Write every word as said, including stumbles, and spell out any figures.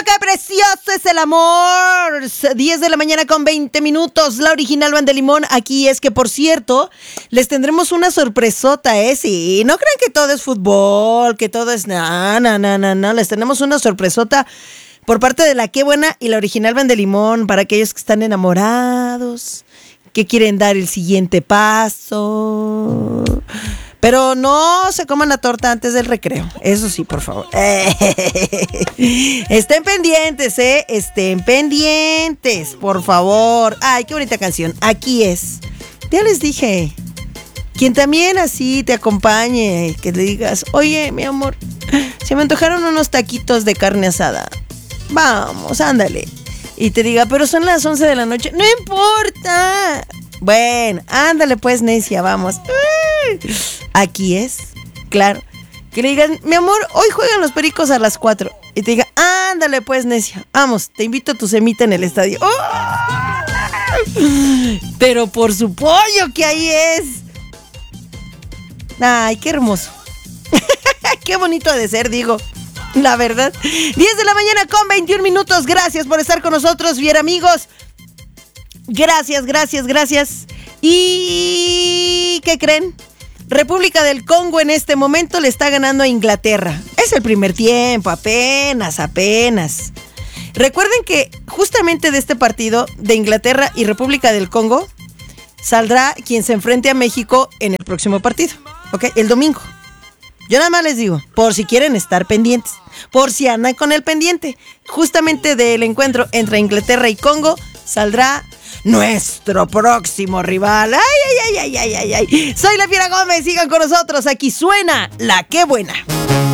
¡Qué precioso es el amor! diez de la mañana con veinte minutos. La original Van de Limón. Aquí es que, por cierto, les tendremos una sorpresota, ¿eh? Sí, no crean que todo es fútbol, que todo es... No, no, no, no, no. Les tenemos una sorpresota por parte de la Qué Buena y la original Van de Limón para aquellos que están enamorados, que quieren dar el siguiente paso... Pero no se coman la torta antes del recreo. Eso sí, por favor. Estén pendientes, ¿eh? Estén pendientes, por favor. Ay, qué bonita canción. Aquí es. Ya les dije. Quien también así te acompañe, que le digas, oye, mi amor, se me antojaron unos taquitos de carne asada. Vamos, ándale. Y te diga, pero son las once de la noche. No importa. Bueno, ándale pues, necia, vamos. Aquí es, claro. Que le digan, mi amor, hoy juegan los Pericos a las cuatro. Y te diga, ándale pues, necia, vamos, te invito a tu semita en el estadio. ¡Oh! Pero por su pollo que ahí es. Ay, qué hermoso. Qué bonito ha de ser, digo. La verdad. diez de la mañana con veintiún minutos. Gracias por estar con nosotros, bien amigos. Gracias, gracias, gracias. ¿Y qué creen? República del Congo en este momento le está ganando a Inglaterra. Es el primer tiempo, apenas, apenas. Recuerden que justamente de este partido de Inglaterra y República del Congo saldrá quien se enfrente a México en el próximo partido, ¿ok? El domingo. Yo nada más les digo, por si quieren estar pendientes, por si andan con el pendiente, justamente del encuentro entre Inglaterra y Congo saldrá nuestro próximo rival. Ay, ay, ay, ay, ay, ay, ay. Soy la Fiera Gómez, sigan con nosotros, aquí suena La Qué Buena.